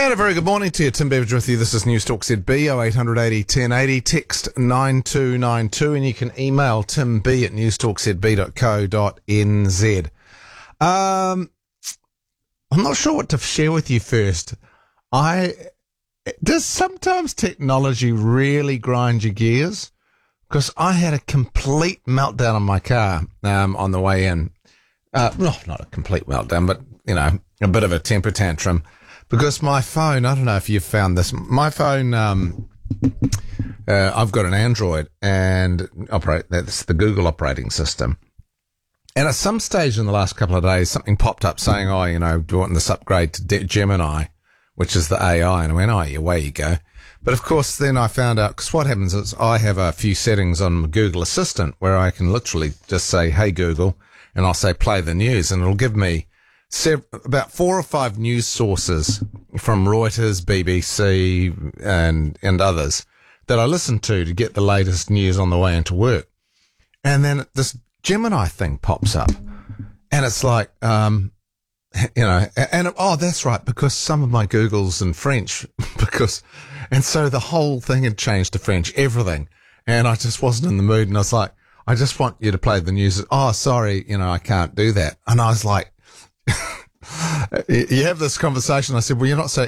And a very good morning to you. Tim Beveridge with you. This is Newstalk ZB 0880 1080. Text 9292 and you can email timb@newstalkzb.co.nz. I'm not sure what to share with you first. Does sometimes technology really grind your gears? Because I had a complete meltdown on my car on the way in. Not a complete meltdown, but, a bit of a temper tantrum. Because my phone, I don't know if you've found this, my phone, I've got an Android and that's the Google operating system. And at some stage in the last couple of days, something popped up saying, do you want this upgrade to Gemini, which is the AI? And I went, away you go. But of course, then I found out, because what happens is I have a few settings on Google Assistant where I can literally just say, hey, Google, and I'll say, play the news, and it'll give me about 4 or 5 news sources from Reuters, BBC, and others that I listen to get the latest news on the way into work. And then this Gemini thing pops up, and it's like, that's right, because some of my Google's in French, and so the whole thing had changed to French, everything. And I just wasn't in the mood, and I was like, I just want you to play the news. Oh, sorry, I can't do that. And I was like, you have this conversation. I said, well, you're not so